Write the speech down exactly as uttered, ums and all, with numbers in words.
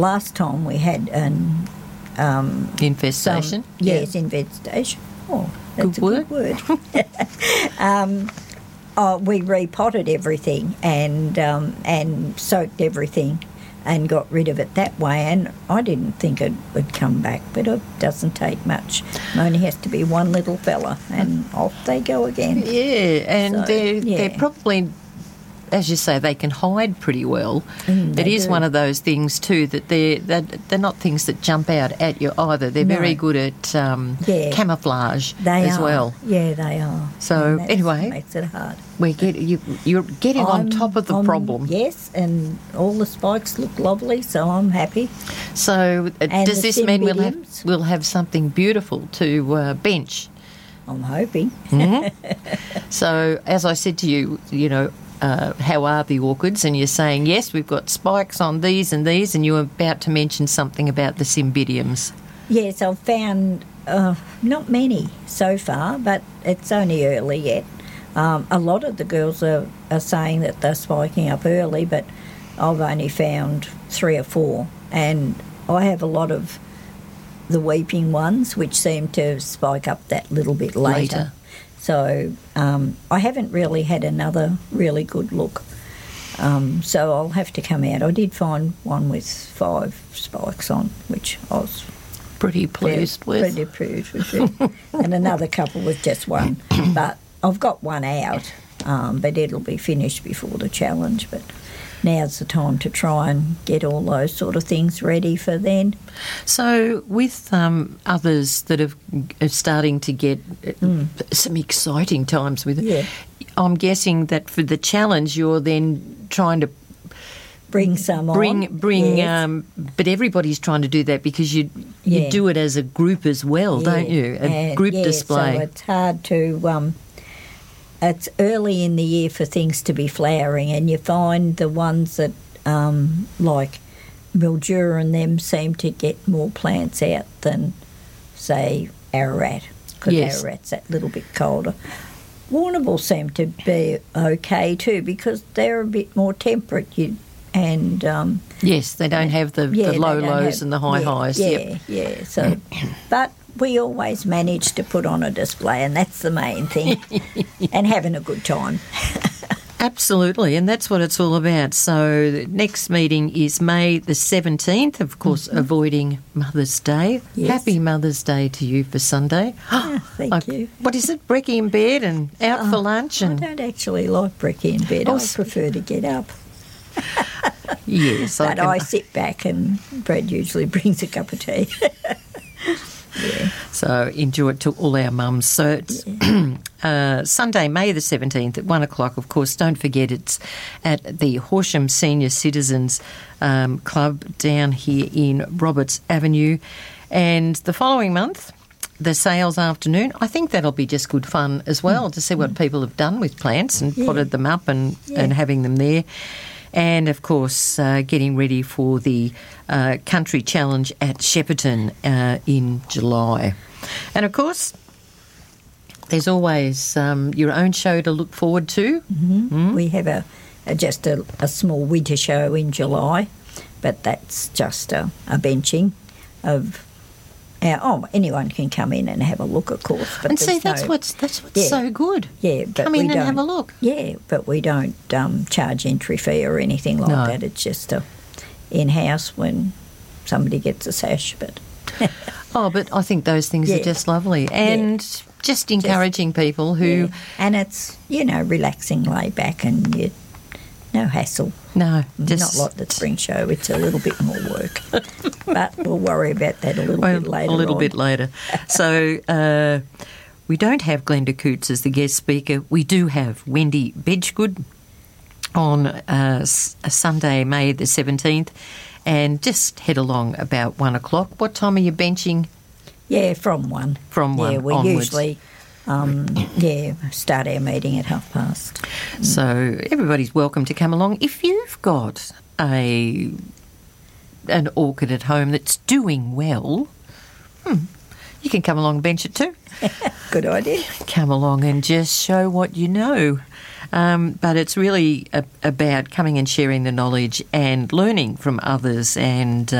last time we had an... Um, infestation? Some, yes, yeah. infestation. Oh, that's good a word. good word. um, oh, we repotted everything and um, and soaked everything and got rid of it that way. And I didn't think it would come back, but it doesn't take much. It only has to be one little fella, and off they go again. Yeah, and So, they're, yeah. they're probably, as you say, they can hide pretty well. Mm, it they is do. one of those things too that they're, they're they're not things that jump out at you either. They're No. very good at um, Yeah. camouflage They as are. well. Yeah, they are. So, And that's anyway. what makes it hard. We get you. You're getting on I'm- top of the I'm- problem. Yes, and all the spikes look lovely, so I'm happy. So, uh, And does the this mean we'll have cymbidiums? we'll have something beautiful to uh, bench? I'm hoping. So, as I said to you, you know, uh, how are the orchids? And you're saying, yes, we've got spikes on these and these, and you were about to mention something about the cymbidiums. Yes, I've found uh, not many so far, but it's only early yet. Um, a lot of the girls are, are saying that they're spiking up early, but I've only found three or four. And I have a lot of the weeping ones, which seem to spike up that little bit later. Later. So um, I haven't really had another really good look. Um, so I'll have to come out. I did find one with five spikes on, which I was Pretty pleased with. pretty pleased with it. And another couple with just one. But I've got one out, um, but it'll be finished before the challenge. But now's the time to try and get all those sort of things ready for then. So, with um, others that have, are starting to get uh, some exciting times with it, Yeah. I'm guessing that for the challenge, you're then trying to Bring some bring on. bring. Yes. Um, but everybody's trying to do that because you you Yeah. do it as a group as well, don't Yeah. you? A And, group yeah, display. So it's hard to. Um, it's early in the year for things to be flowering, and you find the ones that um, like Mildura and them seem to get more plants out than, say, Ararat, because Yes. Ararat's that little bit colder. Warrnambool seem to be okay too because they're a bit more temperate. You and um, Yes, they don't have the, yeah, the they low don't lows have- and the high yeah, highs. Yeah, Yep. yeah. So, but we always manage to put on a display, and that's the main thing, and having a good time. Absolutely, and that's what it's all about. So the next meeting is May the seventeenth, of course, avoiding Mother's Day. Yes. Happy Mother's Day to you for Sunday. Thank Like, you. What is it, brekkie in bed and out for lunch? I And don't actually like brekkie in bed. Oh, I s- prefer to get up. yes, I But can- I sit back, and Brad usually brings a cup of tea. yeah. So enjoy it to all our mums. So it's uh, Sunday, May the seventeenth at one o'clock, of course. Don't forget it's at the Horsham Senior Citizens um, Club down here in Roberts Avenue. And the following month, the sales afternoon, I think that'll be just good fun as well to see what people have done with plants and Yeah. potted them up and, Yeah. and having them there. And, of course, uh, getting ready for the uh, Country Challenge at Shepparton uh, in July. And, of course, there's always um, your own show to look forward to. Mm-hmm. We have a, a just a, a small winter show in July, but that's just a, a benching of our. Oh, anyone can come in and have a look, of course. But And see, there's that's no- what's that's what's Yeah. so good. Yeah, but Come we in and don't, have a look. Yeah, but we don't um, charge entry fee or anything like No. that. It's just a in-house when somebody gets a sash. But Oh, but I think those things Yeah. are just lovely. And just encouraging people who... yeah. And it's, you know, relaxing, laid back, and you, no hassle. No, just... Not like the spring show. It's a little bit more work. But we'll worry about that a little Well, bit later a little on. bit later. So uh, we don't have Glenda Coots as the guest speaker. We do have Wendy Bedggood on uh, s- Sunday, May the seventeenth, and just head along about one o'clock. What time are you benching? Yeah, from one. From one Yeah, we onwards. usually, um, yeah, start our meeting at half past. So everybody's welcome to come along. If you've got a an orchid at home that's doing well, hmm, you can come along and bench it too. Good idea. Come along and just show what you know. Um, but it's really a, about coming and sharing the knowledge and learning from others and